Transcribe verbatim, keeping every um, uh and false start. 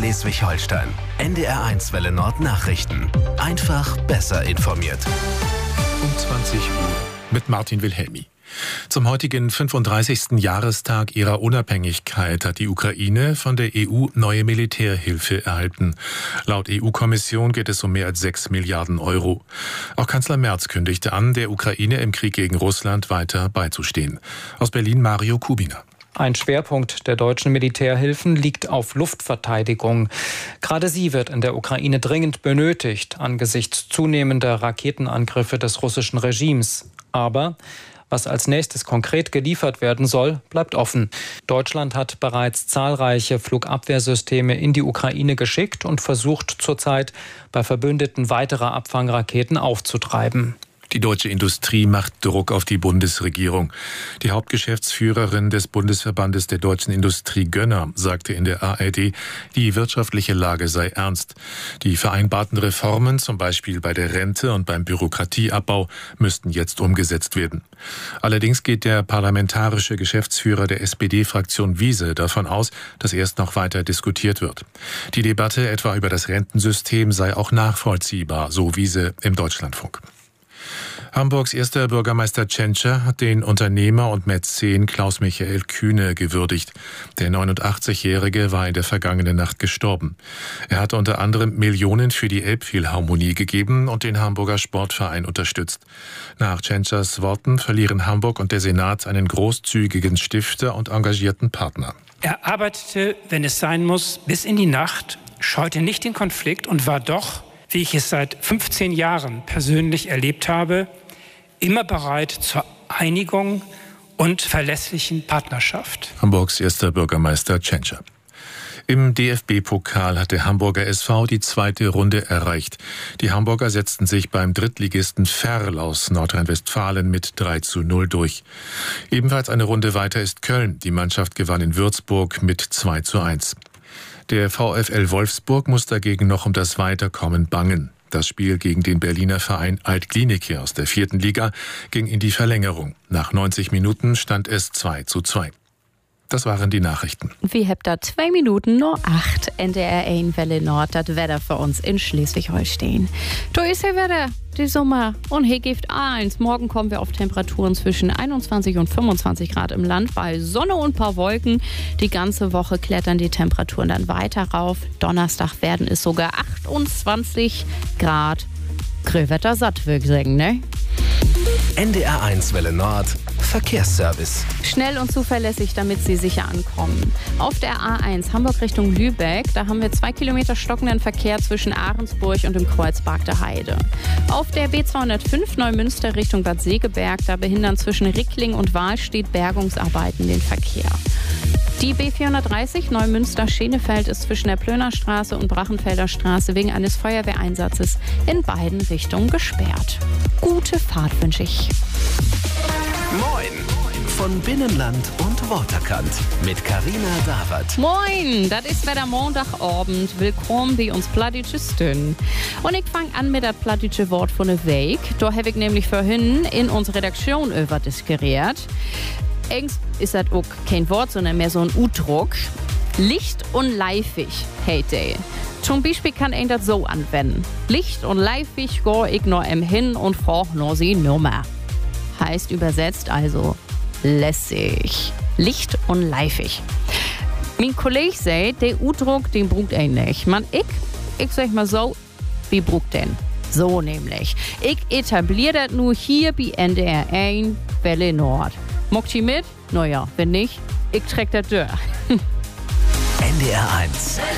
Schleswig-Holstein. N D R eins Welle Nord Nachrichten. Einfach besser informiert. Um zwanzig Uhr mit Martin Wilhelmi. Zum heutigen fünfunddreißigsten Jahrestag ihrer Unabhängigkeit hat die Ukraine von der E U neue Militärhilfe erhalten. Laut E U-Kommission geht es um mehr als sechs Milliarden Euro. Auch Kanzler Merz kündigte an, der Ukraine im Krieg gegen Russland weiter beizustehen. Aus Berlin Mario Kubina. Ein Schwerpunkt der deutschen Militärhilfen liegt auf Luftverteidigung. Gerade sie wird in der Ukraine dringend benötigt angesichts zunehmender Raketenangriffe des russischen Regimes. Aber was als nächstes konkret geliefert werden soll, bleibt offen. Deutschland hat bereits zahlreiche Flugabwehrsysteme in die Ukraine geschickt und versucht zurzeit bei Verbündeten weitere Abfangraketen aufzutreiben. Die deutsche Industrie macht Druck auf die Bundesregierung. Die Hauptgeschäftsführerin des Bundesverbandes der deutschen Industrie Gönner sagte in der A R D, die wirtschaftliche Lage sei ernst. Die vereinbarten Reformen, zum Beispiel bei der Rente und beim Bürokratieabbau, müssten jetzt umgesetzt werden. Allerdings geht der parlamentarische Geschäftsführer der S P D-Fraktion Wiese davon aus, dass erst noch weiter diskutiert wird. Die Debatte etwa über das Rentensystem sei auch nachvollziehbar, so Wiese im Deutschlandfunk. Hamburgs erster Bürgermeister Tschentscher hat den Unternehmer und Mäzen Klaus-Michael Kühne gewürdigt. Der neunundachtzigjährige war in der vergangenen Nacht gestorben. Er hatte unter anderem Millionen für die Elbphilharmonie gegeben und den Hamburger Sportverein unterstützt. Nach Tschentschers Worten verlieren Hamburg und der Senat einen großzügigen Stifter und engagierten Partner. Er arbeitete, wenn es sein muss, bis in die Nacht, scheute nicht den Konflikt und war doch, wie ich es seit fünfzehn Jahren persönlich erlebt habe, immer bereit zur Einigung und verlässlichen Partnerschaft. Hamburgs erster Bürgermeister Tschentscher. Im D F B-Pokal hat der Hamburger S V die zweite Runde erreicht. Die Hamburger setzten sich beim Drittligisten Verl aus Nordrhein-Westfalen mit drei zu null durch. Ebenfalls eine Runde weiter ist Köln. Die Mannschaft gewann in Würzburg mit zwei zu eins. Der VfL Wolfsburg muss dagegen noch um das Weiterkommen bangen. Das Spiel gegen den Berliner Verein Alt-Glienicke aus der vierten Liga ging in die Verlängerung. Nach neunzig Minuten stand es zwei zu zwei. Das waren die Nachrichten. Wir habt da zwei Minuten nur acht. N D R eins Welle Nord, das Wetter für uns in Schleswig-Holstein. Da ist ja Wetter, die Sommer. Und hier gibt eins. Morgen kommen wir auf Temperaturen zwischen einundzwanzig und fünfundzwanzig Grad im Land bei Sonne und ein paar Wolken. Die ganze Woche klettern die Temperaturen dann weiter rauf. Donnerstag werden es sogar achtundzwanzig Grad. Grillwetter satt, würde ich sagen, ne? N D R eins Welle Nord Verkehrsservice. Schnell und zuverlässig, damit Sie sicher ankommen. Auf der A eins Hamburg Richtung Lübeck, da haben wir zwei Kilometer stockenden Verkehr zwischen Ahrensburg und dem Kreuzberg der Heide. Auf der B zweihundertfünf Neumünster Richtung Bad Segeberg, da behindern zwischen Rickling und Wahlstedt Bergungsarbeiten den Verkehr. Die B vierhundertdreißig Neumünster-Schenefeld ist zwischen der Plönerstraße und Brachenfelder Straße wegen eines Feuerwehreinsatzes in beiden Richtungen gesperrt. Gute Fahrt wünsche ich. Moin von Binnenland und Waterkant mit Carina Dawert. Moin, das ist wieder Montagabend. Willkommen bei uns Plattdeutschisten. Und ich fange an mit das plattdeutsche Wort von der Weg. Da habe ich nämlich vorhin in unserer Redaktion über diskutiert. Eigentlich ist das auch kein Wort, sondern mehr so ein Udruck. Licht und leifig, hey day. Zum Beispiel kann ich das so anwenden. Licht und leifig go ich noch em hin und frag noch sie Nummer. Heißt übersetzt also lässig. Licht und leifig. Mein Kollege sagt, der Udruck, den brugt er nicht. Man, ich, ich sag mal so, wie brugt den? So nämlich. Ich etabliere das nur hier bei N D R eins Welle Nord. Mockt ihr mit? Naja, wenn nicht, ich träg das durch. N D R eins